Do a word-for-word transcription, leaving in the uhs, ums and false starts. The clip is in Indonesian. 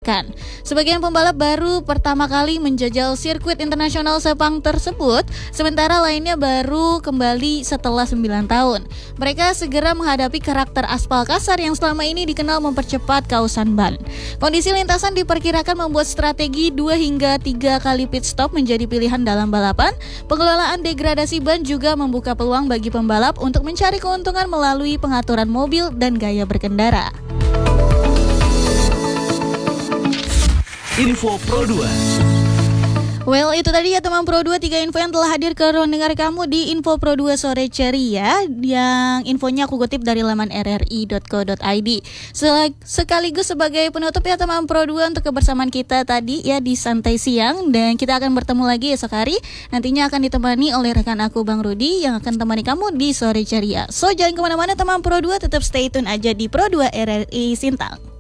diperkirakan. Sebagian pembalap baru pertama kali menjajal sirkuit internasional Sepang tersebut, sementara lainnya baru kembali setelah sembilan tahun. Mereka segera menghadapi karakter aspal kasar yang selama ini dikenal mempercepat kausan ban. Kondisi lintasan diperkirakan membuat strategi dua hingga tiga kali pit stop menjadi pilihan dalam balapan. Pengelolaan degradasi ban juga membuka peluang bagi pembalap untuk mencari keuntungan melalui pengaturan mobil dan gaya berkendara. Info Pro dua. Well, itu tadi ya teman Pro dua, tiga info yang telah hadir ke ruang dengar kamu di Info Pro dua Sore Ceria, yang infonya aku kutip dari laman r r i dot co dot i d. Sekaligus sebagai penutup ya teman Pro dua untuk kebersamaan kita tadi ya di Santai Siang, dan kita akan bertemu lagi esok hari. Nantinya akan ditemani oleh rekan aku Bang Rudi yang akan temani kamu di Sore Ceria. So jangan kemana-mana teman Pro dua, tetap stay tune aja di Pro dua R R I Sintang.